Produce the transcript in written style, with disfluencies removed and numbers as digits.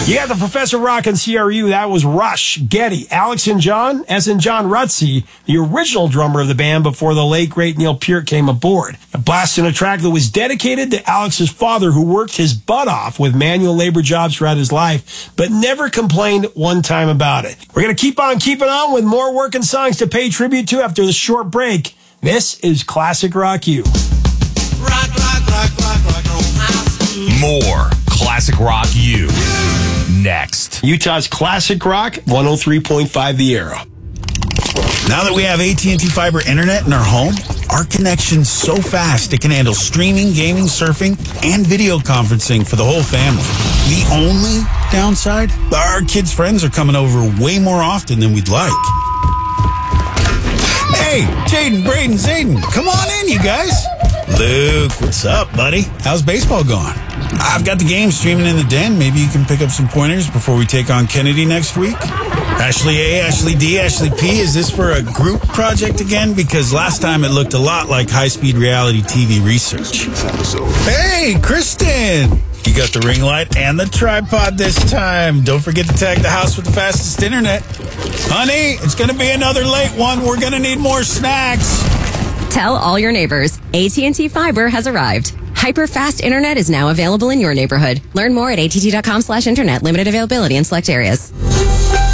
You got the Professor Rock and CRU. That was Rush, Getty, Alex and John, as in John Rutsey, the original drummer of the band before the late, great Neil Peart came aboard. A blast in a track that was dedicated to Alex's father, who worked his butt off with manual labor jobs throughout his life, but never complained one time about it. We're going to keep on keeping on with more working songs to pay tribute to after the short break. This is Classic Rock U. More Classic Rock U. Next. Utah's Classic Rock, 103.5 The Arrow. Now that we have AT&T Fiber Internet in our home, our connection's so fast it can handle streaming, gaming, surfing, and video conferencing for the whole family. The only downside? Our kids' friends are coming over way more often than we'd like. Hey, Jaden, Braden, Zayden, come on in, you guys. Luke, what's up, buddy? How's baseball going? I've got the game streaming in the den. Maybe you can pick up some pointers before we take on Kennedy next week. Ashley A, Ashley D, Ashley P, is this for a group project again? Because last time it looked a lot like high-speed reality TV research. Hey, Kristen! You got the ring light and the tripod this time. Don't forget to tag the house with the fastest internet. Honey, it's going to be another late one. We're going to need more snacks. Tell all your neighbors, AT&T Fiber has arrived. Hyper-fast internet is now available in your neighborhood. Learn more at att.com/internet. Limited availability in select areas.